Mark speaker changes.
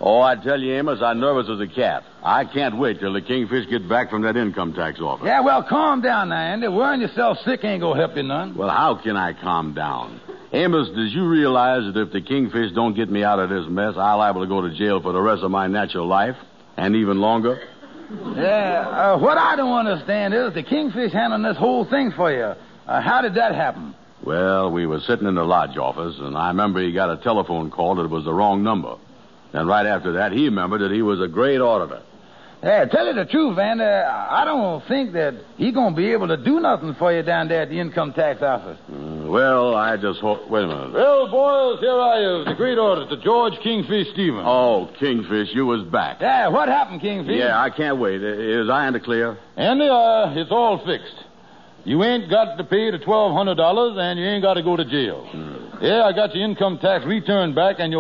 Speaker 1: Oh, I tell you, Amos, I'm nervous as a cat. I can't wait till the Kingfish get back from that income tax office.
Speaker 2: Yeah, well, calm down now, Andy. Worrying yourself sick ain't gonna help you none.
Speaker 1: Well, how can I calm down? Amos, does you realize that if the Kingfish don't get me out of this mess, I'll liable to go to jail for the rest of my natural life, and even longer?
Speaker 2: Yeah, what I don't understand is the Kingfish handling this whole thing for you. How did that happen?
Speaker 1: Well, we were sitting in the lodge office, and I remember he got a telephone call that it was the wrong number. And right after that, he remembered that he was a great auditor.
Speaker 2: Yeah, tell you the truth, Andy, I don't think that he gonna be able to do nothing for you down there at the income tax office.
Speaker 1: Well, I just hope... Wait a minute.
Speaker 3: Well, boys, here I is, the great auditor, George Kingfish Stevens.
Speaker 1: Oh, Kingfish, you was back.
Speaker 2: Yeah, what happened, Kingfish?
Speaker 1: Yeah, I can't wait. Is I in the clear?
Speaker 3: Andy, it's all fixed. You ain't got to pay the $1,200, and you ain't got to go to jail. Yeah, I got your income tax return back, and your